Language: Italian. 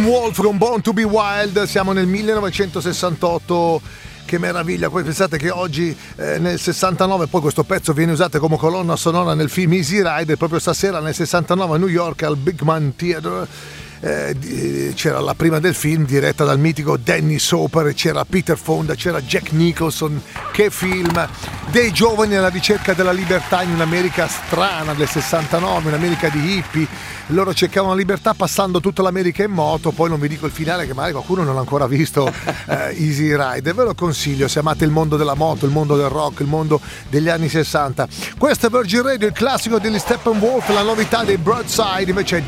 Steppenwolf con Born to be Wild. Siamo nel 1968. Che meraviglia, poi pensate che oggi nel 69 poi questo pezzo viene usato come colonna sonora nel film Easy Rider. Proprio stasera nel 69 a New York al Big Man Theatre c'era la prima del film diretta dal mitico Dennis Hopper, c'era Peter Fonda, c'era Jack Nicholson. Che film, dei giovani alla ricerca della libertà in un'America strana del 69, un'America di hippie. Loro cercavano la libertà passando tutta l'America in moto. Poi non vi dico il finale che magari qualcuno non ha ancora visto Easy Rider. Ve lo consiglio se amate il mondo della moto, il mondo del rock, il mondo degli anni 60. Questo è Virgin Radio, il classico degli Steppenwolf, la novità dei Broadside invece è